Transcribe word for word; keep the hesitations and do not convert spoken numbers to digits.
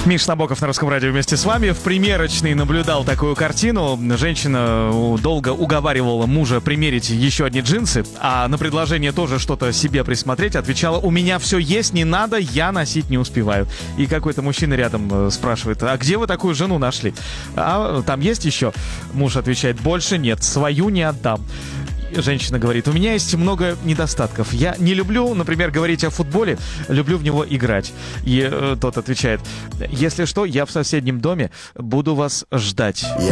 Миш Набоков на Русском радио вместе с вами. В примерочной наблюдал такую картину. Женщина долго уговаривала мужа примерить еще одни джинсы, а на предложение тоже что-то себе присмотреть отвечала: у меня все есть, не надо, я носить не успеваю. И какой-то мужчина рядом спрашивает: а где вы такую жену нашли? А там есть еще? Муж отвечает: больше нет, свою не отдам. Женщина говорит: у меня есть много недостатков. Я не люблю, например, говорить о футболе, люблю в него играть. И э, тот отвечает: если что, я в соседнем доме буду вас ждать.